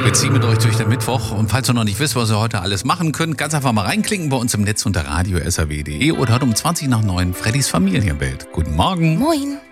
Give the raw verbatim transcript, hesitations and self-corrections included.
Wir ziehen mit euch durch den Mittwoch. Und falls ihr noch nicht wisst, was ihr heute alles machen könnt, ganz einfach mal reinklicken bei uns im Netz unter radio punkt s r w punkt d e oder heute um zwanzig nach neun Freddys Familienwelt. Guten Morgen. Moin.